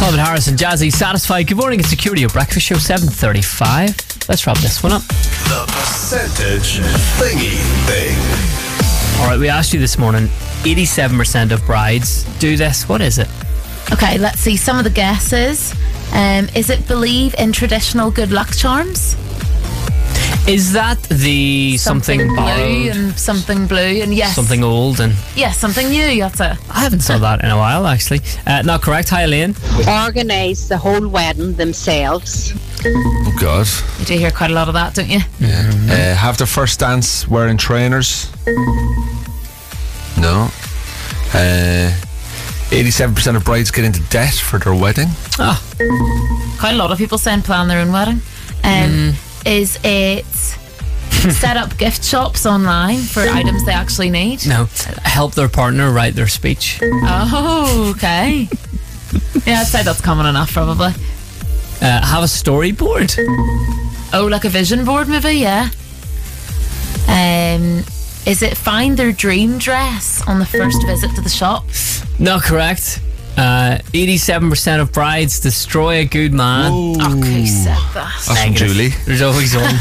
Calvin Harris and Jazzy Satisfied. Good morning, it's Security of Breakfast Show 7:35. Let's wrap this one up. The percentage thingy thing. Alright, we asked you this morning, 87% of brides do this. What is it? Okay, let's see some of the guesses. Is it believe in traditional good luck charms? Is that the something blue borrowed, and something blue and yes, something old and... yes, something new. That's it. I haven't saw that in a while, actually. Not correct. Hi, Elaine. Organise the whole wedding themselves. Oh God. You do hear quite a lot of that, don't you? Yeah. Have their first dance wearing trainers. No. 87% of brides get into debt for their wedding. Quite a lot of people saying plan their own wedding. Is it set up gift shops online for items they actually need? No. Help their partner write their speech. Oh, okay. Yeah, I'd say that's common enough, probably. Have a storyboard. Oh, like a vision board, maybe, yeah. Is it find their dream dress on the first visit to the shop? Not correct. 87% of brides destroy a good man. Okay, said that. That's from Julie. There's always one.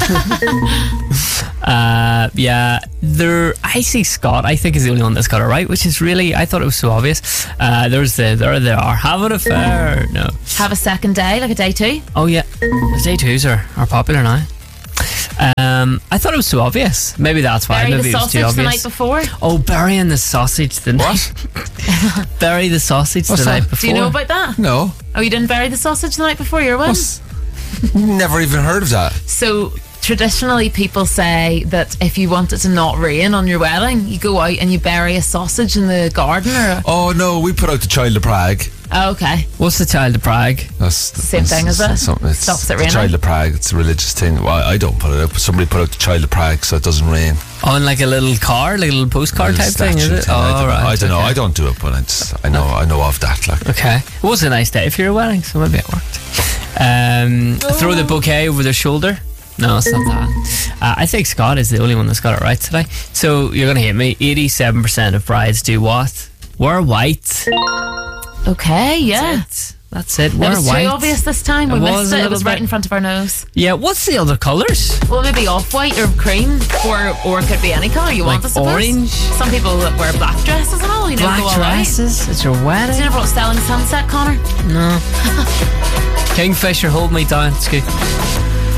I see Scott, I think, is the only one that's got it right, which is really, I thought it was so obvious. There they are. Have an affair. No. Have a second day, like a day two? Oh yeah, the day twos are popular now. I thought it was so obvious. Maybe that's why. Bury Maybe the it was too sausage the obvious. night before? Oh, burying the sausage the night. What? Bury the sausage the night before. Do you know about that? No. Oh, you didn't bury the sausage the night before your wedding? Never even heard of that. So traditionally people say that if you want it to not rain on your wedding, you go out and you bury a sausage in the garden or... Oh no, we put out the Child of Prague. Oh, okay. What's the Child of Prague? Same thing, is it? Stops it raining. The Child of Prague, it's a religious thing. Well, I don't put it out, but somebody put out the Child of Prague so it doesn't rain. On like a little card, like a little postcard type thing, is it? I don't know. I don't do it, but I know of that. Like. Okay. It was a nice day for your wedding, so maybe it worked. Throw the bouquet over their shoulder. No, it's not that. I think Scott is the only one that's got it right today. So you're going to hate me. 87% of brides do what? Wear white. Okay, yeah. That's it. It Wear was white. too obvious this time. We missed it. It was right in front of our nose. Yeah, what's the other colours? Well, maybe off-white or cream, or it could be any colour you want, I suppose. Orange? Some people wear black dresses and all, you know, Black go all dresses? It's your out. wedding? Did you never watch Selling Sunset, Connor? No. Kingfisher, hold me down. It's good.